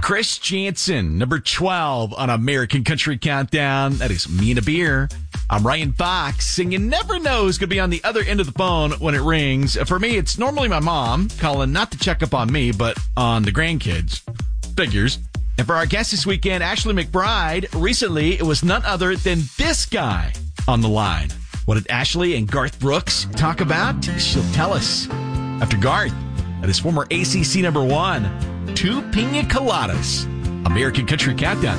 Chris Jansen, number 12 on American Country Countdown. That is Me and a Beer. I'm Ryan Fox, and you never know who's going to be on the other end of the phone when it rings. For me, it's normally my mom calling not to check up on me, but on the grandkids. Figures. And for our guest this weekend, Ashley McBryde, recently it was none other than this guy on the line. What did Ashley and Garth Brooks talk about? She'll tell us after Garth at his former ACC number 1, 2 Pina Coladas. American Country Countdown.